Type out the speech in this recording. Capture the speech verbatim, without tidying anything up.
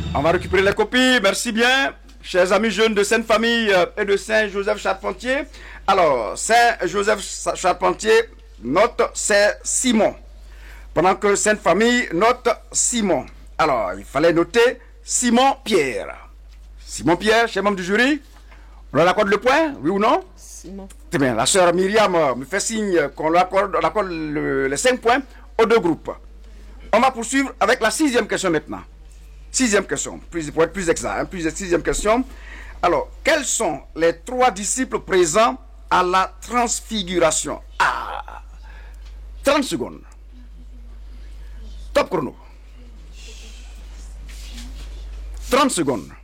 On va récupérer les copies, merci bien. Chers amis jeunes de Sainte-Famille et de Saint-Joseph-Charpentier. Alors, Saint-Joseph-Charpentier note c'est Simon. Pendant que Sainte-Famille note Simon. Alors, il fallait noter Simon-Pierre. Simon-Pierre, chers membres du jury, on leur accorde le point, oui ou non? Simon. Très bien, la sœur Myriam me fait signe qu'on lui accorde, on accorde le, les cinq points aux deux groupes. On va poursuivre avec la sixième question maintenant. Sixième question, plus, pour être plus exact, hein, plus sixième question. Alors, quels sont les trois disciples présents à la transfiguration? Ah, trente secondes. Top chrono. trente secondes.